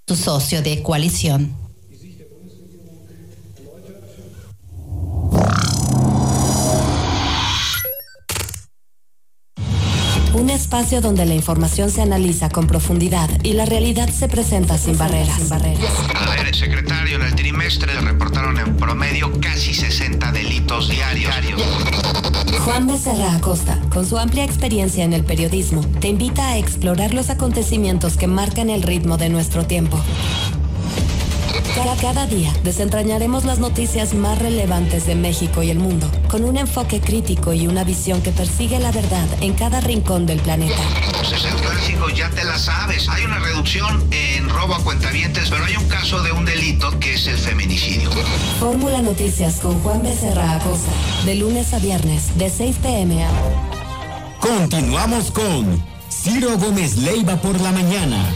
su socio de coalición. Un espacio donde la información se analiza con profundidad y la realidad se presenta sin barreras. A ver, secretario, en el trimestre reportaron en promedio casi 60 delitos diarios. Juan Becerra Acosta, con su amplia experiencia en el periodismo, te invita a explorar los acontecimientos que marcan el ritmo de nuestro tiempo. Cada día desentrañaremos las noticias más relevantes de México y el mundo, con un enfoque crítico y una visión que persigue la verdad en cada rincón del planeta. Pues el clásico ya te la sabes. Hay una reducción en robo a cuentavientes, pero hay un caso de un delito que es el feminicidio. Fórmula Noticias con Juan Becerra Acosta, de lunes a viernes, de 6 p.m. a... Continuamos con Ciro Gómez Leiva por la mañana.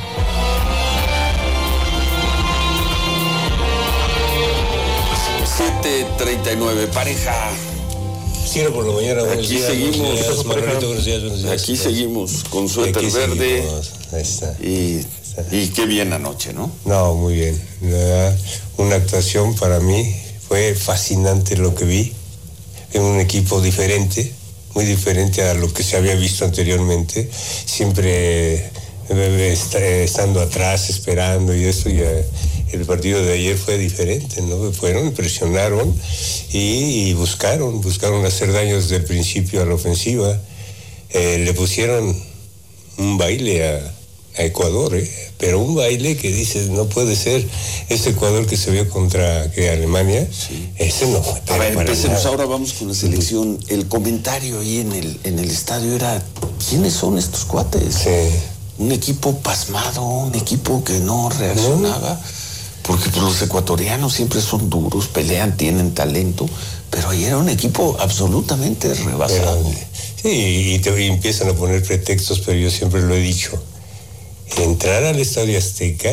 .39, pareja. Ciro por la mañana, buenos aquí días. Seguimos, Margarito, buenos días. Aquí seguimos con suéter verde. Ahí está. Y qué bien anoche, ¿no? No, muy bien. Una actuación para mí fue fascinante lo que vi. En un equipo diferente, muy diferente a lo que se había visto anteriormente. Siempre estando atrás, esperando y eso ya. El partido de ayer fue diferente, ¿no? Fueron, presionaron y buscaron hacer daño desde el principio a la ofensiva. Le pusieron un baile a Ecuador, pero un baile que dices, no puede ser. Ese Ecuador que se vio contra Alemania, sí. Ese no fue. A ver, empecemos, ahora vamos con la selección. El comentario ahí en el estadio era, ¿quiénes son estos cuates? Sí. Un equipo pasmado, un equipo que no reaccionaba. Porque pues, los ecuatorianos siempre son duros, pelean, tienen talento, pero ayer era un equipo absolutamente rebasado. Sí, y empiezan a poner pretextos, pero yo siempre lo he dicho. Entrar al Estadio Azteca,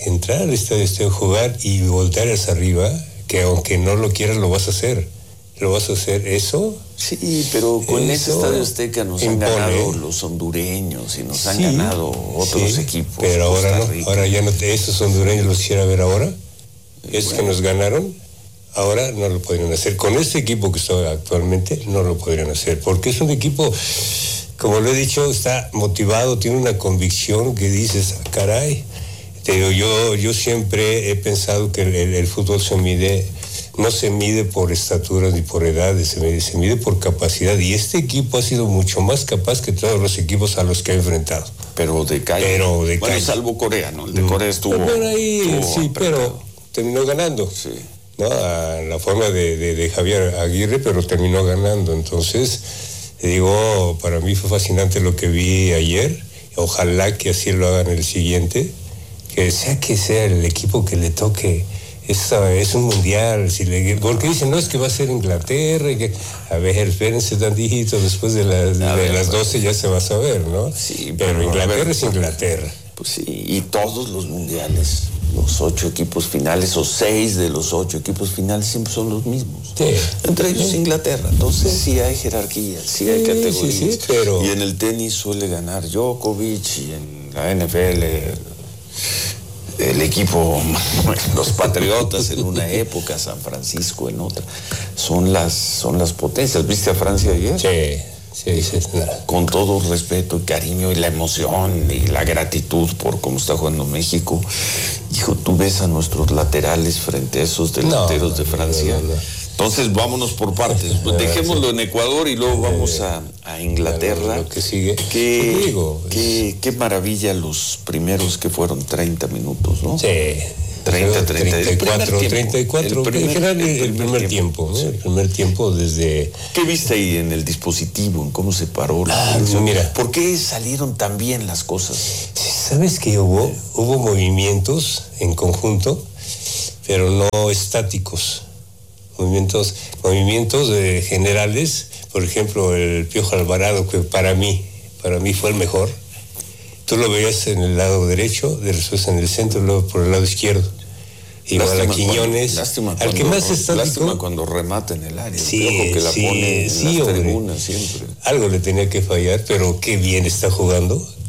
jugar y voltear hacia arriba, que aunque no lo quieras lo vas a hacer. ¿Lo vas a hacer eso? Sí, pero con ese Estadio Azteca nos han ganado los hondureños y nos han ganado otros equipos. Pero ahora no, ahora ya no, esos hondureños los quisiera ver ahora. Es que nos ganaron, ahora no lo podrían hacer. Con este equipo que está actualmente no lo podrían hacer, porque es un equipo, como lo he dicho, está motivado, tiene una convicción que dices, caray. Te digo, yo siempre he pensado que el fútbol no se mide por estaturas ni por edades, se mide por capacidad, y este equipo ha sido mucho más capaz que todos los equipos a los que ha enfrentado. Pero de calle. Bueno, salvo Corea, ¿no? El de Corea estuvo... Por ahí, sí, pero terminó ganando. Sí. ¿No? A la forma de Javier Aguirre, pero terminó ganando. Entonces, digo, para mí fue fascinante lo que vi ayer. Ojalá que así lo hagan el siguiente. Que sea el equipo que le toque. Es un mundial, porque dicen, no, es que va a ser Inglaterra, a ver, espérense tantito, después de las 12 ya se va a saber, ¿no? Sí, pero Inglaterra es Inglaterra. Pues sí, y todos los mundiales, los 8 equipos finales, o 6 de los 8 equipos finales siempre son los mismos. Sí. Entre ellos Inglaterra, entonces sí hay jerarquía, sí hay categorías. Sí, pero... Y en el tenis suele ganar Djokovic, y en la NFL... el equipo, los Patriotas en una época, San Francisco en otra, son las potencias. ¿Viste a Francia ayer? Sí. Con todo respeto y cariño y la emoción y la gratitud por cómo está jugando México. Hijo, tú ves a nuestros laterales frente a esos delanteros de Francia. No. Entonces vámonos por partes. Pues dejémoslo en Ecuador y luego vamos a Inglaterra. Lo que sigue. Qué maravilla los primeros que fueron 30 minutos, ¿no? Sí. 34. El primer tiempo, ¿no? Sí. El primer tiempo desde... ¿Qué viste ahí en el dispositivo? ¿En cómo se paró la atención? Mira. ¿Por qué salieron tan bien las cosas? ¿Sabes que hubo movimientos en conjunto, pero no estáticos? Movimientos generales, por ejemplo, el Piojo Alvarado, que para mí fue el mejor. Tú lo veías en el lado derecho, después en el centro, luego por el lado izquierdo. Igual a Quiñones. Al que más estático. Lástima cuando remata en el área. Sí, que la pone en las tribunas siempre. Algo le tenía que fallar, pero qué bien está jugando.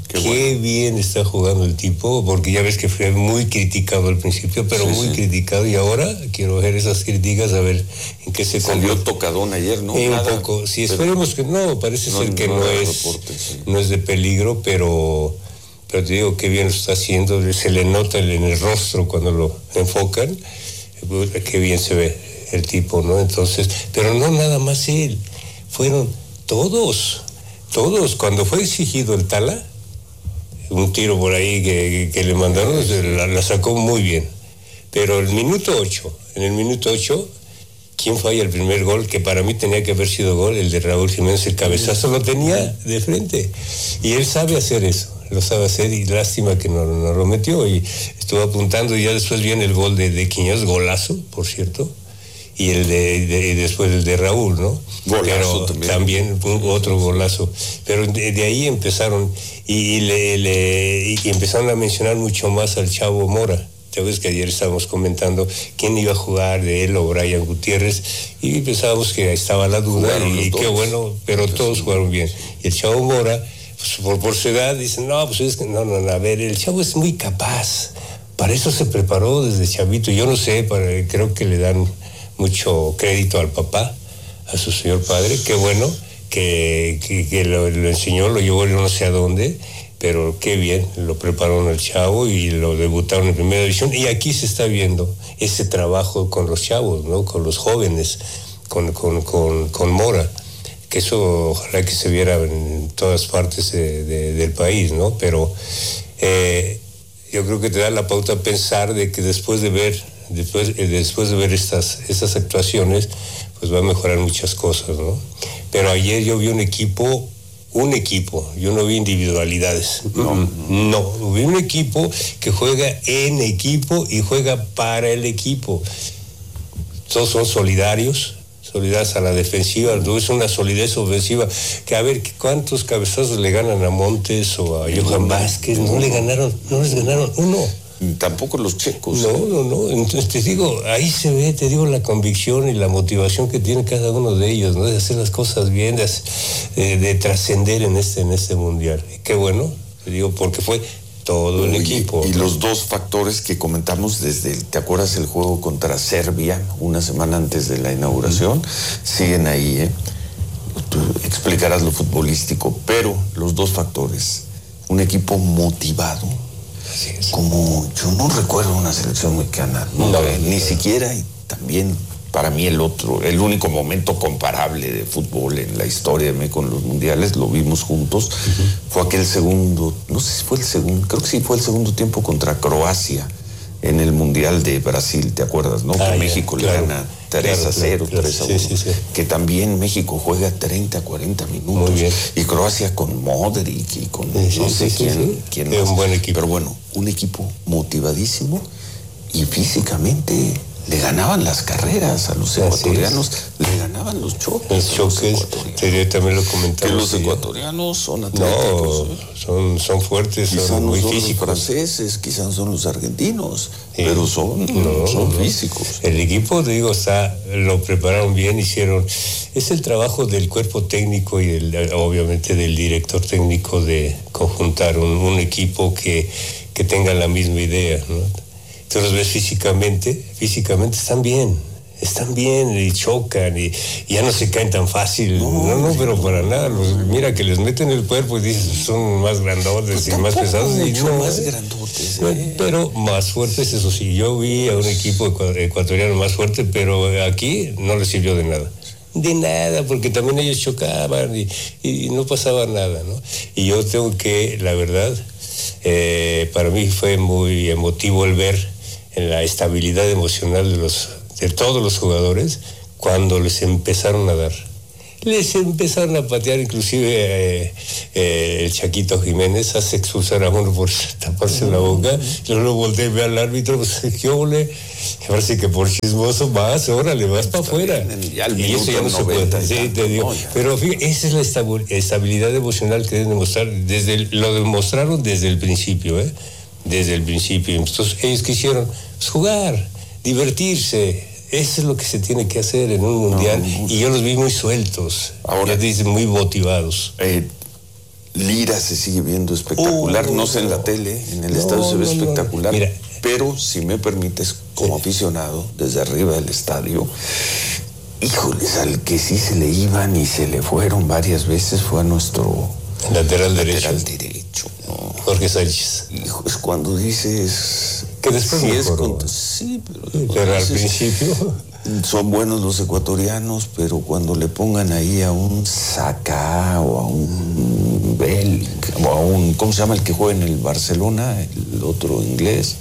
Qué bien está jugando el tipo, porque ya ves que fue muy criticado al principio, pero muy criticado, y ahora quiero ver esas críticas, a ver en qué se salió tocadón ayer, ¿no? Un poco, sí, esperemos que no, parece ser que no es de peligro, pero te digo qué bien lo está haciendo, se le nota en el rostro cuando lo enfocan, qué bien se ve el tipo, ¿no? Entonces, pero no nada más él, fueron todos, cuando fue exigido el Tala, un tiro por ahí que le mandaron, la sacó muy bien. Pero en el minuto 8, ¿quién falla el primer gol? Que para mí tenía que haber sido gol, el de Raúl Jiménez, el cabezazo lo tenía de frente. Y él sabe hacer eso, lo sabe hacer, y lástima que no lo metió. Y estuvo apuntando, y ya después viene el gol de Quiñones, golazo, por cierto. Y después el de Raúl, ¿no? Golazo pero también otro golazo. Pero de ahí empezaron y empezaron a mencionar mucho más al Chavo Mora. Te ves que ayer estábamos comentando quién iba a jugar, de él o Brian Gutiérrez, y pensábamos que estaba la duda, y qué bueno, pero todos jugaron bien. Y el Chavo Mora, pues por su edad, dicen, no, pues es que no, a ver, el Chavo es muy capaz. Para eso se preparó desde chavito. Yo no sé, creo que le dan mucho crédito al papá, a su señor padre, qué bueno que lo enseñó, lo llevó no sé a dónde, pero qué bien, lo prepararon al Chavo y lo debutaron en primera división, y aquí se está viendo ese trabajo con los chavos, ¿no? Con los jóvenes, con Mora, que eso ojalá que se viera en todas partes del país, ¿no? Pero yo creo que te da la pauta a pensar de que después de ver estas actuaciones, pues va a mejorar muchas cosas, ¿no? Pero ayer yo vi un equipo, yo no vi individualidades, no, vi un equipo que juega en equipo y juega para el equipo. Todos son solidarios a la defensiva, no es una solidez ofensiva, que a ver cuántos cabezazos le ganan a Montes o a Johan Vázquez, no les ganaron uno. Tampoco los checos. No. Entonces te digo, ahí se ve, la convicción y la motivación que tiene cada uno de ellos, ¿no? De hacer las cosas bien, de trascender en este mundial. Y qué bueno, te digo, porque fue todo el equipo. Y los dos factores que comentamos ¿te acuerdas el juego contra Serbia, una semana antes de la inauguración? Siguen ahí, ¿eh? Tú explicarás lo futbolístico, pero los dos factores, un equipo motivado. Como yo no recuerdo una selección mexicana, ni siquiera, y también para mí el único momento comparable de fútbol en la historia de México con los mundiales, lo vimos juntos, fue aquel segundo, no sé si fue el segundo, creo que sí fue el segundo tiempo contra Croacia en el Mundial de Brasil, ¿te acuerdas, no? Que México le gana 3-0, 3-1. Sí. Que también México juega 30, 40 minutos. Muy bien. Y Croacia con Modric y con no sé quién más. Un buen equipo. Pero bueno, un equipo motivadísimo y físicamente le ganaban las carreras a los ecuatorianos, le ganaban los choques. Los choques, también lo comentamos. Que los ecuatorianos son atléticos. Son fuertes, quizás son muy no son físicos. Los franceses, quizás son los argentinos, pero son físicos. El equipo, te digo, lo prepararon bien, es el trabajo del cuerpo técnico y obviamente del director técnico de conjuntar un equipo que tenga la misma idea, ¿no? Tú los ves físicamente están bien y chocan y ya no se caen tan fácil, pero para nada, mira que les meten el cuerpo y dices, son más grandotes y más pesados. Más grandotes. Pero más fuertes, eso sí, yo vi a un equipo ecuatoriano más fuerte, pero aquí no les sirvió de nada, porque también ellos chocaban y no pasaba nada, ¿no? Y yo tengo que, la verdad, para mí fue muy emotivo el ver en la estabilidad emocional de todos los jugadores cuando les empezaron a dar. Les empezaron a patear, inclusive el Chaquito Jiménez hace expulsar a uno por taparse la boca, luego volteé a ver al árbitro, pues qué ole, parece que por chismoso vas para afuera. Y eso ya no se puede. Sí, te digo. Pero fíjate, esa es la estabilidad emocional que deben demostrar, lo demostraron desde el principio, desde el principio. Entonces ellos quisieron jugar, divertirse. Eso es lo que se tiene que hacer en un mundial. Y yo los vi muy sueltos, ahora, ya dicen, muy motivados. Lira se sigue viendo espectacular, no sé en la tele, en el estadio se ve espectacular. Mira. Pero si me permites, como aficionado, desde arriba del estadio, híjoles, al que sí se le iban y se le fueron varias veces fue a nuestro lateral derecho, ¿no? Jorge Sánchez. Hijo, es cuando dices que después sí, pero al principio son buenos los ecuatorianos, pero cuando le pongan ahí a un Saka o a un Bell o a un, ¿cómo se llama el que juega en el Barcelona? El otro inglés.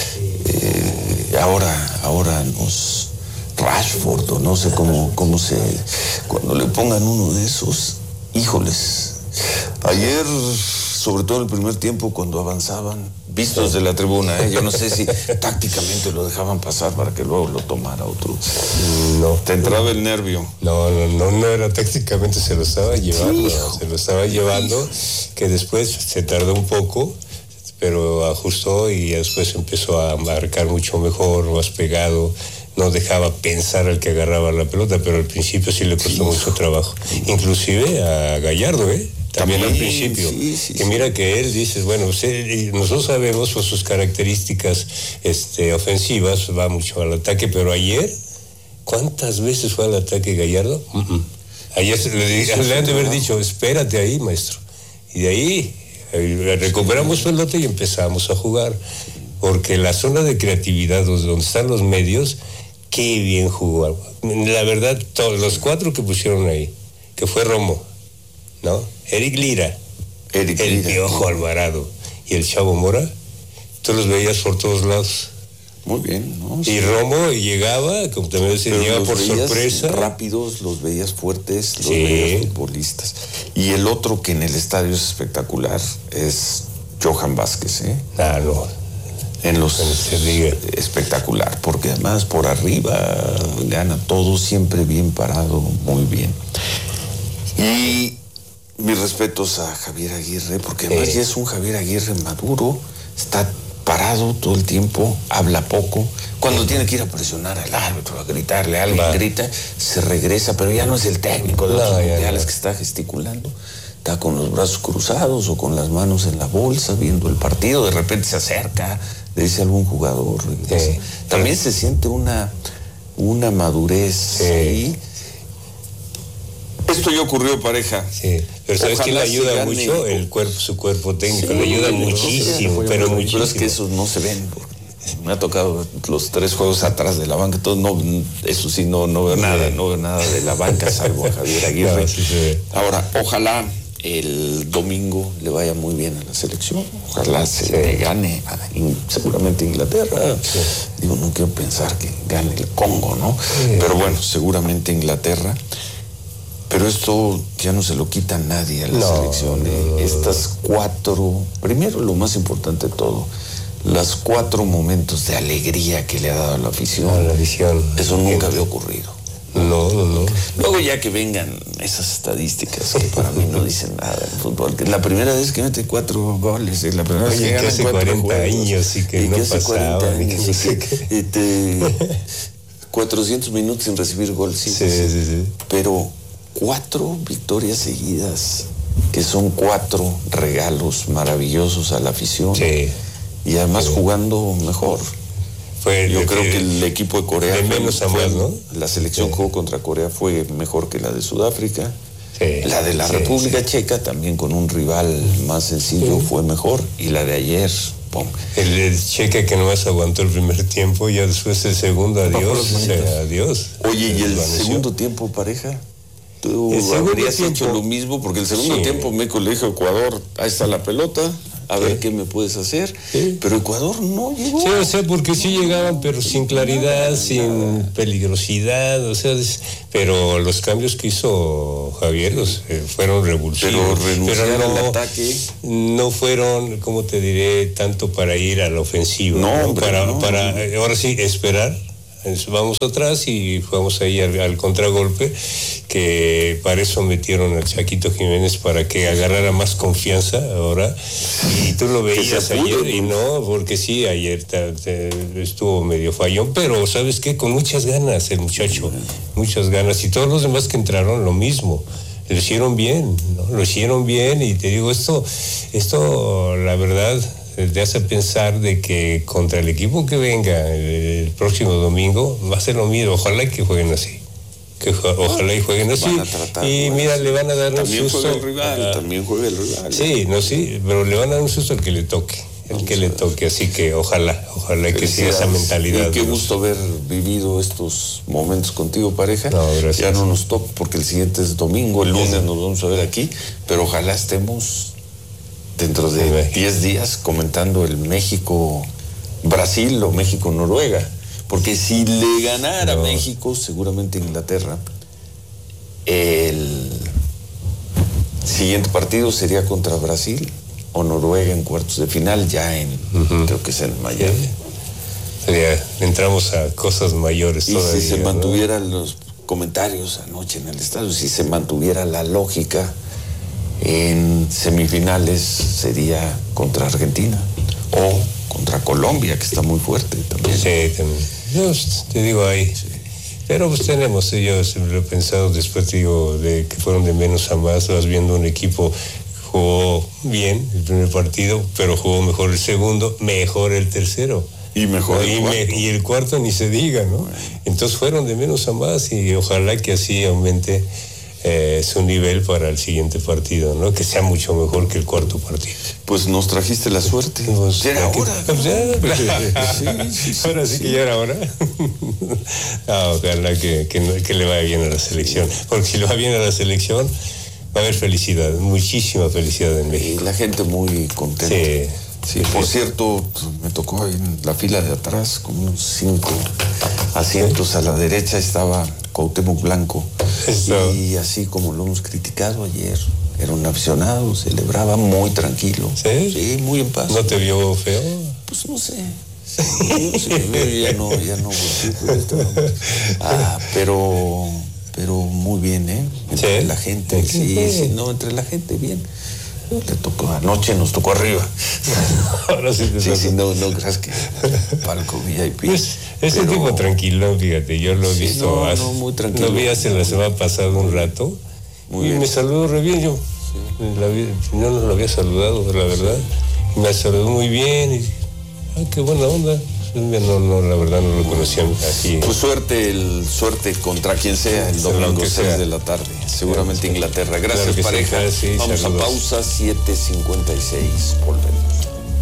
Ahora nos Rashford o no sé cómo se, cuando le pongan uno de esos, híjoles. Ayer, sobre todo en el primer tiempo, cuando avanzaban, vistos de la tribuna, yo no sé si tácticamente lo dejaban pasar para que luego lo tomara otro. No. Te entraba el nervio. No era tácticamente, se lo estaba llevando. Se lo estaba llevando, que después se tardó un poco, pero ajustó y después empezó a marcar mucho mejor, más pegado. No dejaba pensar al que agarraba la pelota, pero al principio sí le costó mucho trabajo. Inclusive a Gallardo, También al principio. Que mira que él dice, bueno, nosotros sabemos por sus características ofensivas, va mucho al ataque, pero ayer, ¿cuántas veces fue al ataque Gallardo? Ayer le han de haber dicho, espérate ahí, maestro. Y de ahí recuperamos pelota y empezamos a jugar. Porque la zona de creatividad, donde están los medios, qué bien jugó. La verdad, todos los 4 que pusieron ahí, que fue Romo, ¿no? Eric Lira, el Piojo Alvarado y el Chavo Mora, tú los veías por todos lados. Muy bien, ¿no? Y Romo llegaba, como también decía, llegaba por sorpresa. Rápidos, los veías fuertes, los veías futbolistas. Y el otro que en el estadio es espectacular es Johan Vázquez, no. En los espectacular, porque además por arriba gana todo, siempre bien parado, muy bien. Y mis respetos a Javier Aguirre, porque además ya es un Javier Aguirre maduro, está parado todo el tiempo, habla poco. Cuando tiene que ir a presionar al árbitro, a gritarle, alguien grita, se regresa, pero ya no es el técnico de los mundiales que está gesticulando. Está con los brazos cruzados o con las manos en la bolsa viendo el partido, de repente se acerca, le dice a algún jugador. También se siente una madurez ahí. Esto ya ocurrió, pareja. Sí, pero ¿sabes quién le ayuda mucho? Su cuerpo técnico, le ayuda muchísimo, pero muchísimo. Pero es que esos no se ven. Me ha tocado los 3 juegos atrás de la banca, eso sí, no veo nada de la banca, salvo a Javier Aguirre. Ahora, ojalá el domingo le vaya muy bien a la selección, ojalá se le gane seguramente Inglaterra. Digo, no quiero pensar que gane el Congo, ¿no? Pero bueno, seguramente Inglaterra. Pero esto ya no se lo quita nadie a la selección. Estas 4, primero lo más importante de todo, los 4 momentos de alegría que le ha dado a la afición. Eso nunca había ocurrido. No. Luego ya que vengan esas estadísticas que para mí no dicen nada en fútbol, que la primera vez que mete 4 goles, la primera vez que gana hace 40 años y que no pasaba. 400 minutos sin recibir gol, sí. Pero 4 victorias seguidas, que son 4 regalos maravillosos a la afición. Y además jugando mejor. Yo creo que el equipo de Corea de menos a más, ¿no? La selección que jugó contra Corea fue mejor que la de Sudáfrica. La de la República Checa, también con un rival más sencillo, fue mejor. Y la de ayer, ¡pum! El Checa que nomás aguantó el primer tiempo, ya después el segundo, adiós. Oye, ¿y el segundo tiempo, pareja? ¿Tú habrías hecho lo mismo? Porque el segundo tiempo México le dijo a Ecuador, ahí está la pelota, a ver qué me puedes hacer. Pero Ecuador no llegó. Porque sí llegaban, pero sin claridad, sin peligrosidad, pero los cambios que hizo Javier fueron revulsivos. Pero renunciar al ataque. No fueron, ¿cómo te diré? Tanto para ir a la ofensiva. Para ahora sí, esperar. Vamos atrás y jugamos ahí al contragolpe, que para eso metieron al Chaquito Jiménez, para que agarrara más confianza ahora. Y tú lo veías ayer, y no, porque sí, ayer estuvo medio fallón, pero ¿sabes qué? Con muchas ganas el muchacho, muchas ganas. Y todos los demás que entraron, lo mismo. lo hicieron bien, ¿no? Lo hicieron bien, y te digo, esto la verdad te hace pensar de que contra el equipo que venga el próximo domingo va a ser lo mismo. Ojalá que jueguen así. Ojalá y jueguen así. Y mira, le van a dar un susto. También juega el rival. Sí, pero le van a dar un susto al que le toque. Así que ojalá que siga esa mentalidad. Y qué gusto haber vivido estos momentos contigo, pareja. No, gracias. Ya no nos toca porque el siguiente es domingo, el lunes nos vamos a ver aquí, pero ojalá estemos dentro de 10 días comentando el México-Brasil o México-Noruega, porque si le ganara México, seguramente Inglaterra, el siguiente partido sería contra Brasil o Noruega en cuartos de final, ya creo que es en Miami. Entramos a cosas mayores y todavía. Si se mantuvieran los comentarios anoche en el estadio, si se mantuviera la lógica, en semifinales sería contra Argentina o contra Colombia, que está muy fuerte también. Sí, también. Yo te digo ahí. Sí. Pero pues tenemos, yo siempre lo he pensado, después te digo, de que fueron de menos a más, vas viendo un equipo jugó bien el primer partido, pero jugó mejor el segundo, mejor el tercero. Y mejor el cuarto. Y el cuarto ni se diga, ¿no? Bueno. Entonces fueron de menos a más, y ojalá que así aumente su nivel para el siguiente partido, ¿no? Que sea mucho mejor que el cuarto partido. Pues nos trajiste la suerte. Pues, ya era hora. Sí. Ahora sí que ya era hora. Ojalá que le vaya bien a la selección. Porque si le va bien a la selección, va a haber felicidad, muchísima felicidad en México. Y la gente muy contenta. Sí, por cierto, me tocó en la fila de atrás, con unos 5 asientos a la derecha, estaba Cuauhtémoc Blanco. Eso. Y así como lo hemos criticado ayer, era un aficionado, celebraba muy tranquilo. ¿Sí? Sí, muy en paz. ¿No te vio feo? Pues no sé. Ya no. Pero muy bien, Entre la gente, entre la gente bien. Te tocó anoche, nos tocó arriba. Ahora sí te sí, no creas que palco VIP. Es un tipo tranquilo, fíjate, yo lo he visto. Muy tranquilo. Lo vi hace la semana pasada un rato. Muy bien. Me saludó re bien yo. Sí. No lo había saludado, la verdad. Sí. Me saludó muy bien. Qué buena onda. No, la verdad no lo conocía así. Pues suerte contra quien sea el domingo 6 de la tarde. Seguramente Inglaterra. Gracias, claro, pareja. Sí, vamos saludos. A pausa, 7:56. Volvemos.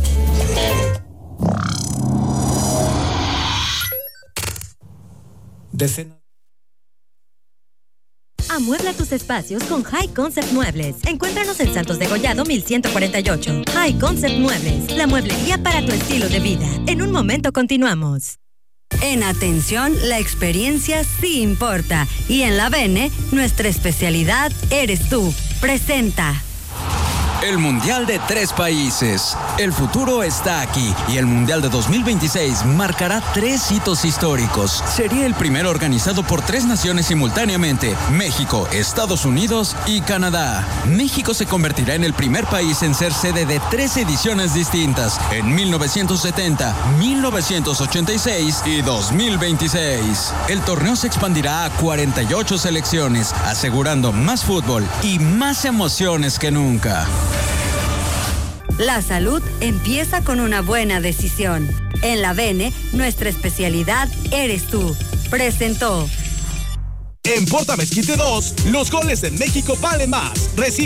Amuebla tus espacios con High Concept Muebles. Encuéntranos en Santos de Gollado 1148. High Concept Muebles, la mueblería para tu estilo de vida. En un momento continuamos. En Atención, la experiencia sí importa. Y en la Bene, nuestra especialidad eres tú. Presenta. El Mundial de 3 países. El futuro está aquí y el Mundial de 2026 marcará 3 hitos históricos. Sería el primero organizado por 3 naciones simultáneamente: México, Estados Unidos y Canadá. México se convertirá en el primer país en ser sede de 3 ediciones distintas: en 1970, 1986 y 2026. El torneo se expandirá a 48 selecciones, asegurando más fútbol y más emociones que nunca. La salud empieza con una buena decisión. En la Bene, nuestra especialidad eres tú. Presentó. En Porta Mezquite 2, los goles en México valen más. Recibe